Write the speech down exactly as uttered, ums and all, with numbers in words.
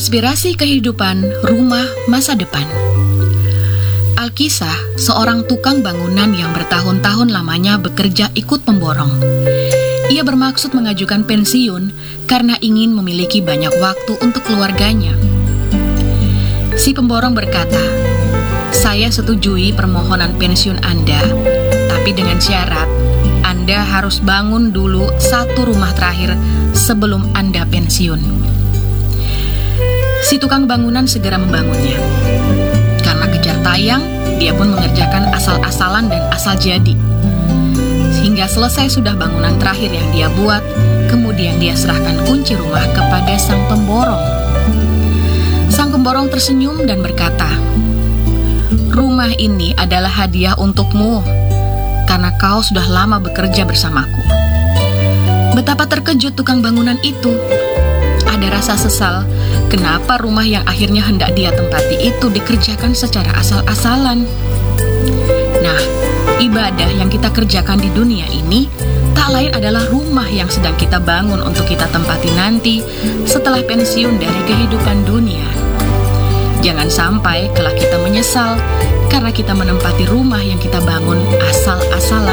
Inspirasi kehidupan rumah masa depan. Alkisah, seorang tukang bangunan yang bertahun-tahun lamanya bekerja ikut pemborong. Ia bermaksud mengajukan pensiun karena ingin memiliki banyak waktu untuk keluarganya. Si pemborong berkata, "Saya setujui permohonan pensiun Anda, tapi dengan syarat Anda harus bangun dulu satu rumah terakhir sebelum Anda pensiun." Si tukang bangunan segera membangunnya. Karena kejar tayang, dia pun mengerjakan asal-asalan dan asal jadi. Hingga selesai sudah bangunan terakhir yang dia buat, kemudian dia serahkan kunci rumah kepada sang pemborong. Sang pemborong tersenyum dan berkata, "Rumah ini adalah hadiah untukmu, karena kau sudah lama bekerja bersamaku." Betapa terkejut tukang bangunan itu. Ada rasa sesal, kenapa rumah yang akhirnya hendak dia tempati itu dikerjakan secara asal-asalan. Nah, ibadah yang kita kerjakan di dunia ini tak lain adalah rumah yang sedang kita bangun untuk kita tempati nanti setelah pensiun dari kehidupan dunia. Jangan sampai kelak kita menyesal karena kita menempati rumah yang kita bangun asal-asalan.